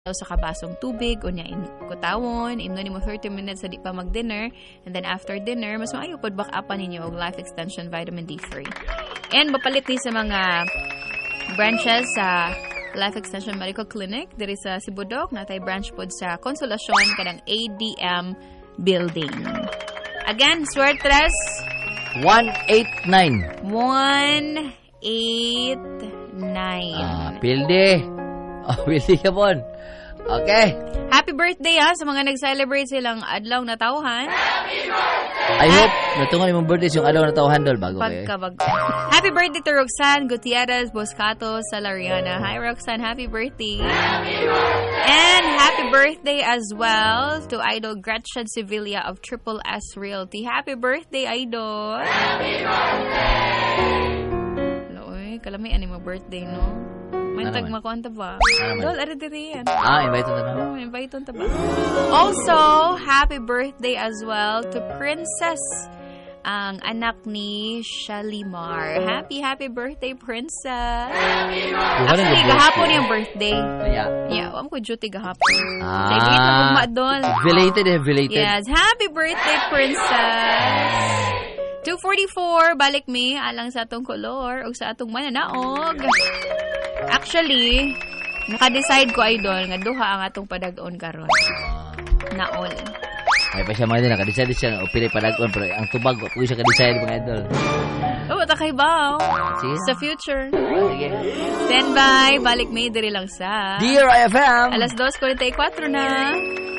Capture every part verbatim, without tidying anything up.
sa kabasong tubig, unya in kutawon, imno nimo thirty minutes sa di pa mag-dinner, and then after dinner, mas maayo pod back upan ninyo og Life Extension Vitamin D three. And mapalit ni sa mga branches sa Life Extension Medical Clinic, diri sa Sibudok, natay branch pod sa Consolacion kanang A D M Building. Again, Suertres one eight nine. one eight nine. Ah, pilde. Oh, pilde ka bon. Okay. Happy birthday ha sa mga nag-celebrate silang adlaw na tawhan. Happy birthday! I hope natungan yung birthday yung adlaw na tawhan dol bago kayo. Pagkabago. Happy birthday to Roxanne Gutierrez Boscato Salariana. Hi Roxanne, happy birthday. Happy birthday! And happy birthday as well to Idol Gretchen Sevilla of Triple S Realty. Happy birthday, Idol. Happy birthday! Loy, kalami ani mo birthday no? May Ano tagmakuan ta ba? Ano Dol, ari diri yan. Ah, invite na na. Oh, invite ta ba? Also, happy birthday as well to Princess, ang anak ni Shalimar. Happy, happy birthday, Princess. Happy birthday. Actually, gahapon yung birthday. Yeah. Yeah, wam ko duty gahapon. Ah. Sige, ito gugma doon. Related eh, related. Yes, happy birthday, Princess. two forty-four, balik mi, alang sa atong kolor, o sa atong mananaog. Actually, naka-decide ko, Idol, nga duha ang atong padag-on karon. Naol. Ay pa siya mga din, naka-decide siya, o pilay padag-on, pero ang tubag, kung siya ka-decide mga idol. Oh, takay ba? Sige. Sa future. Sige. Stand by, balik mi, diri lang sa... Dear I F M! Alas two forty-four na.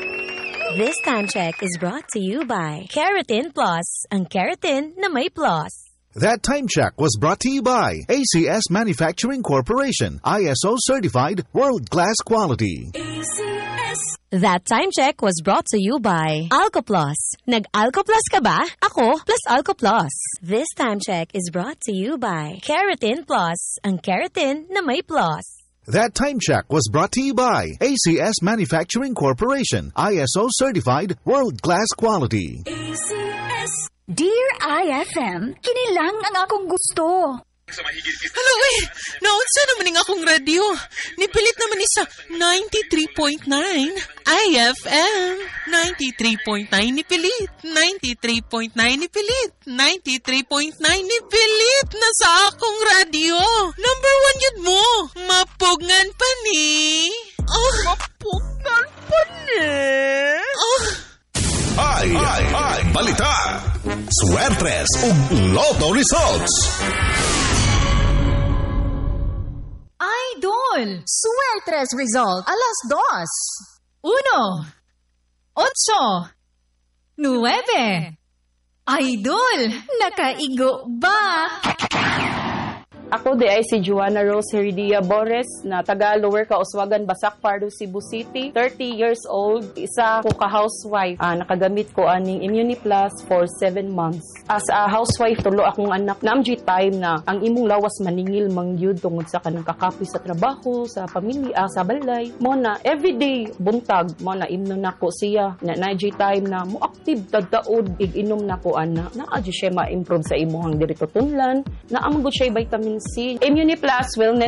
This time check is brought to you by Keratin Plus, ang keratin na may plus. That time check was brought to you by A C S Manufacturing Corporation, I S O certified, world-class quality. A C S. That time check was brought to you by AlcoPlus. Nag-AlcoPlus ka ba? Ako plus AlcoPlus. This time check is brought to you by Keratin Plus, ang keratin na may plus. That time check was brought to you by A C S Manufacturing Corporation, I S O certified, world-class quality. A C S. Dear I F M, kinilang ang akong gusto. Hello, eh. Naunsa naman ng akong radyo. Nipilit naman ni sa ninety-three point nine. I F M. ninety-three point nine nipilit. ninety-three point nine nipilit. ninety-three point nine nipilit na sa akong radyo. Number one yun mo. Mapugngan pa ni. Oh. Mapugngan pa ni. Oh. Ay, ay, ay, balita. Suertres ug Lotto Results. Idol, Suertres result, alas dos. Uno, ocho, nueve. Idol, nakaigo ba? Ako di ay si Joanna Rose Heredia Bores na taga Lower Kauswagan, Basak, Pardo, Cebu City. thirty years old, isa ko ka-housewife. Ah, nakagamit ko aning Immuniplus for seven months. As a housewife, tulo akong anak. Naamji time na ang imong lawas maningil mangyud tungod sa kanang kakapoy sa trabaho, sa pamilya, sa balay. Mo na everyday buntag mo na imno nako siya. Na naji time na mo active tagdaod ig-inom nako ana. Naa siya ma-improve sa imong diri tutunlan. Naamgo siya vitamin C. Immuniplus Wellness